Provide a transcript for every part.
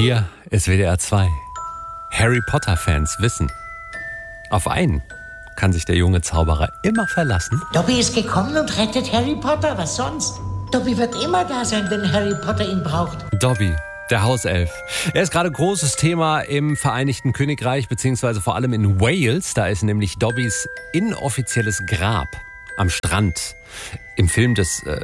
Hier ist WDR 2. Harry Potter-Fans wissen, auf einen kann sich der junge Zauberer immer verlassen. Dobby ist gekommen und rettet Harry Potter, was sonst? Dobby wird immer da sein, wenn Harry Potter ihn braucht. Dobby, der Hauself. Er ist gerade großes Thema im Vereinigten Königreich, beziehungsweise vor allem in Wales. Da ist nämlich Dobbys inoffizielles Grab am Strand. Im Film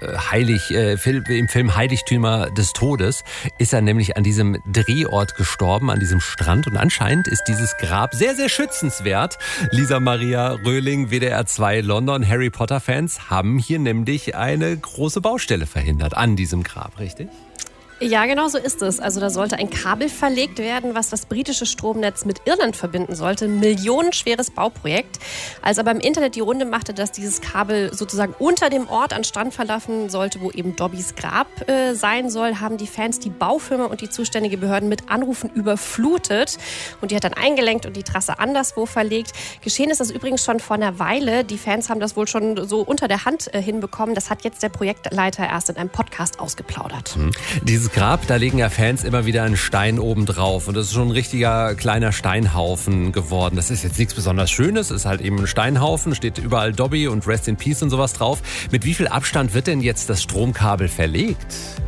Heiligtümer des Todes ist er nämlich an diesem Drehort gestorben, an diesem Strand. Und anscheinend ist dieses Grab sehr, sehr schützenswert. Lisa Maria Röhling, WDR 2 London. Harry Potter-Fans haben hier nämlich eine große Baustelle verhindert an diesem Grab, richtig? Ja, genau so ist es. Also da sollte ein Kabel verlegt werden, was das britische Stromnetz mit Irland verbinden sollte. Ein millionenschweres Bauprojekt. Als aber im Internet die Runde machte, dass dieses Kabel sozusagen unter dem Ort an Strand verlaufen sollte, wo eben Dobbys Grab sein soll, haben die Fans die Baufirma und die zuständige Behörden mit Anrufen überflutet. Und die hat dann eingelenkt und die Trasse anderswo verlegt. Geschehen ist das übrigens schon vor einer Weile. Die Fans haben das wohl schon so unter der Hand hinbekommen. Das hat jetzt der Projektleiter erst in einem Podcast ausgeplaudert. Dieses Grab, da legen ja Fans immer wieder einen Stein oben drauf und das ist schon ein richtiger kleiner Steinhaufen geworden. Das ist jetzt nichts besonders Schönes, ist halt eben ein Steinhaufen, steht überall Dobby und Rest in Peace und sowas drauf. Mit wie viel Abstand wird denn jetzt das Stromkabel verlegt?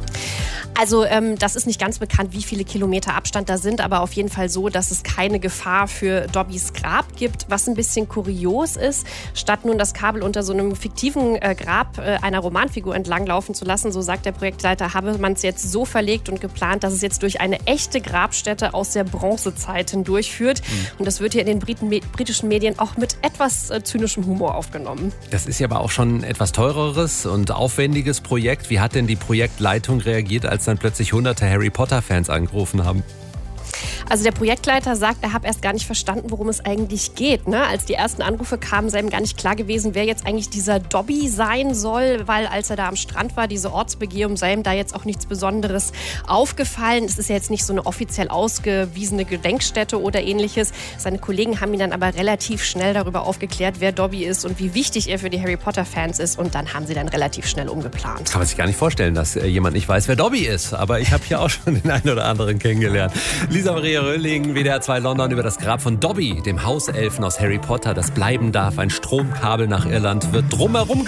Also das ist nicht ganz bekannt, wie viele Kilometer Abstand da sind, aber auf jeden Fall so, dass es keine Gefahr für Dobbys Grab gibt. Was ein bisschen kurios ist, statt nun das Kabel unter so einem fiktiven Grab einer Romanfigur entlanglaufen zu lassen, so sagt der Projektleiter, habe man es jetzt so verlegt und geplant, dass es jetzt durch eine echte Grabstätte aus der Bronzezeit hindurchführt. Und das wird hier in den britischen Medien auch mit etwas zynischem Humor aufgenommen. Das ist ja aber auch schon ein etwas teureres und aufwendiges Projekt. Wie hat denn die Projektleitung reagiert, als dann plötzlich hunderte Harry Potter-Fans angerufen haben? Also der Projektleiter sagt, er habe erst gar nicht verstanden, worum es eigentlich geht. Ne? Als die ersten Anrufe kamen, sei ihm gar nicht klar gewesen, wer jetzt eigentlich dieser Dobby sein soll, weil als er da am Strand war, diese Ortsbegehung, sei ihm da jetzt auch nichts Besonderes aufgefallen. Es ist ja jetzt nicht so eine offiziell ausgewiesene Gedenkstätte oder ähnliches. Seine Kollegen haben ihn dann aber relativ schnell darüber aufgeklärt, wer Dobby ist und wie wichtig er für die Harry Potter-Fans ist. Und dann haben sie dann relativ schnell umgeplant. Kann man sich gar nicht vorstellen, dass jemand nicht weiß, wer Dobby ist. Aber ich habe hier auch schon den einen oder anderen kennengelernt. Lisa Maria Röhling, WDR 2 London, über das Grab von Dobby, dem Hauselfen aus Harry Potter, das bleiben darf. Ein Stromkabel nach Irland wird drumherum